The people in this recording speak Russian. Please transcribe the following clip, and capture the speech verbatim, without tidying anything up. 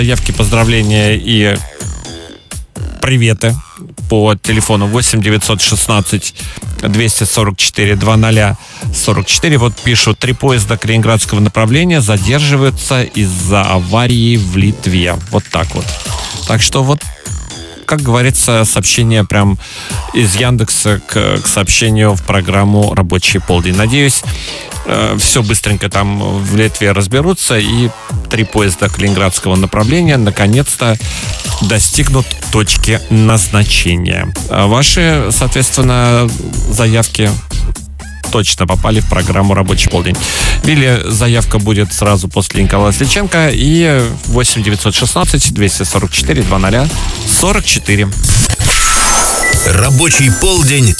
Заявки, поздравления и приветы по телефону восемь девятьсот шестнадцать двести сорок четыре двадцать сорок четыре. Вот пишут: три поезда калининградского направления задерживаются из-за аварии в Литве. Вот так вот. Так что вот, как говорится, сообщение прям из Яндекса к, к сообщению в программу «Рабочий полдень». Надеюсь, э, все быстренько там в Литве разберутся, и три поезда калининградского направления наконец-то достигнут точки назначения. А ваши, соответственно, заявки точно попали в программу «Рабочий полдень». Или заявка будет сразу после Николая Сличенко, и восемь девятьсот шестнадцать двести сорок четыре двадцать сорок четыре. Рабочий полдень